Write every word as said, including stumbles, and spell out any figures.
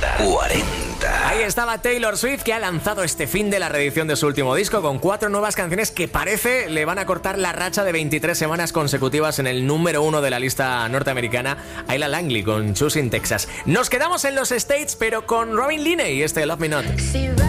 cuarenta. cuarenta. Ahí estaba Taylor Swift, que ha lanzado este fin de la reedición de su último disco con cuatro nuevas canciones que parece le van a cortar la racha de veintitrés semanas consecutivas en el número uno de la lista norteamericana, Ayla Langley con Choosing Texas. Nos quedamos en los States, pero con Robin Linney y este Love Me Not.